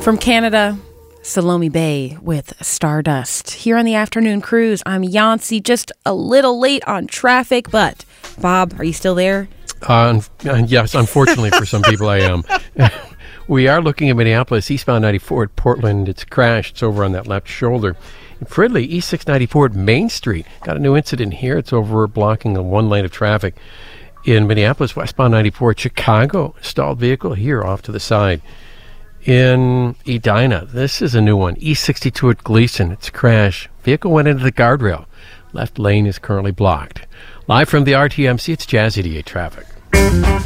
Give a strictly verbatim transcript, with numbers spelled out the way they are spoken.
From Canada, Salome Bay with Stardust. Here on the afternoon cruise, I'm Yancy, just a little late on traffic, but Bob, are you still there? Uh, yes, unfortunately for some people I am. We are looking at Minneapolis, eastbound ninety-four at Portland. It's crashed. It's over on that left shoulder. In Fridley, East six ninety-four at Main Street. Got a new incident here. It's over blocking a one lane of traffic. In Minneapolis, westbound ninety-four at Chicago, stalled vehicle here off to the side. In Edina, this is a new one, East sixty-two at Gleason. It's a crash. Vehicle went into the guardrail. Left lane is currently blocked. Live from the R T M C, it's Jazz eighty-eight traffic.